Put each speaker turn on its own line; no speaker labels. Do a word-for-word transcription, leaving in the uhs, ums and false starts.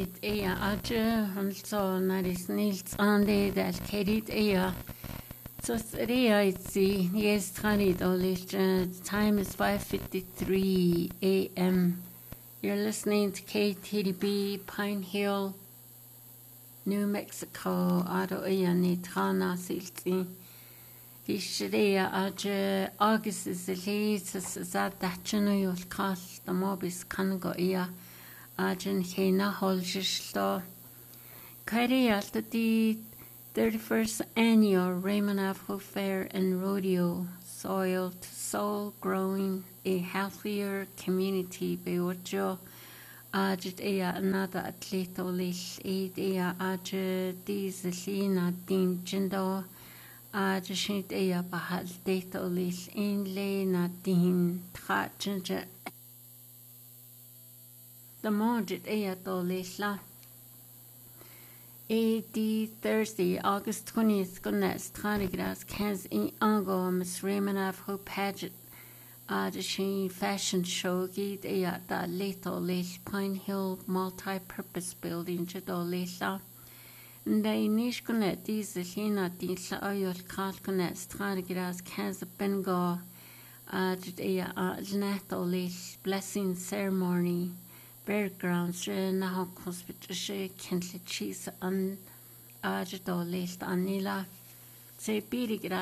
it ea aja also naris nils ande dal kerit ea. So ea itzi yes tani dolish time is five fifty-three a m. You're listening to K T D B Pine Hill, New Mexico. Ado ea ni trana silti. Die Shreya aja August is the lease zat dachino yol kal the mobis kango ea. Ajan hena holshlo Kari alta the thirty-first annual Raymond Afro Fair and Rodeo, soil to soul, growing a healthier community beojo ajit ea another atleto lish aid ea aja dieselina din jindo ajashit ea bahal dato lish in le na din tra jinja the mojit ea to lish la A D Thursday, August twentieth, Gunness, Tranigrass, Kens in Ango, Miss Raymond Afro Paget, Adashin Fashion Show, Gid Ea da Leto Lish, Pine Hill Multi Purpose Building, Jado Lisha. Nday Nish Gunnet, these the Lina, Disha Oyol Kal Gunness, Tranigrass, Kens Bengo, Adjad Ea, Janato Lish, Blessing Ceremony. Bare grounds na ha hospital she kentle cheese an ajado list anila se biri